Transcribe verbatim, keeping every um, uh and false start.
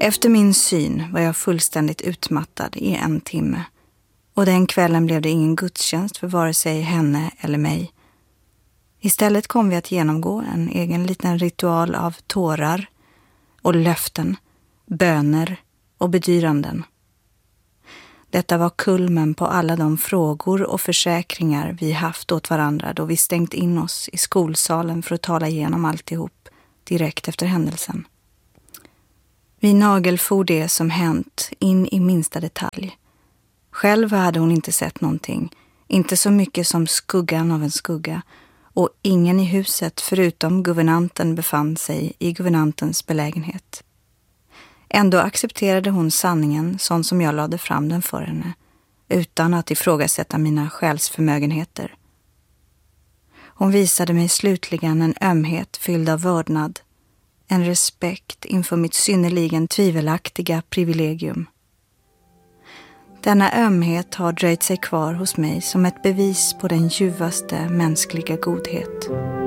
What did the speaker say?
Efter min syn var jag fullständigt utmattad i en timme. Och den kvällen blev det ingen gudstjänst för vare sig henne eller mig. Istället kom vi att genomgå en egen liten ritual av tårar och löften, böner och bedyranden. Detta var kulmen på alla de frågor och försäkringar vi haft åt varandra då vi stängt in oss i skolsalen för att tala igenom alltihop direkt efter händelsen. Vi nagelfor det som hänt in i minsta detalj. Själv hade hon inte sett någonting, inte så mycket som skuggan av en skugga, och ingen i huset förutom guvernanten befann sig i guvernantens belägenhet. Ändå accepterade hon sanningen sån som jag lade fram den för henne, utan att ifrågasätta mina själsförmögenheter. Hon visade mig slutligen en ömhet fylld av vördnad, en respekt inför mitt synnerligen tvivelaktiga privilegium. Denna ömhet har dröjt sig kvar hos mig som ett bevis på den ljuvaste mänskliga godhet.